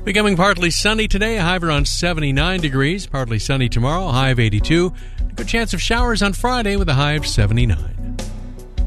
Becoming partly sunny today, a high of around 79 degrees. Partly sunny tomorrow, a high of 82. A good chance of showers on Friday with a high of 79.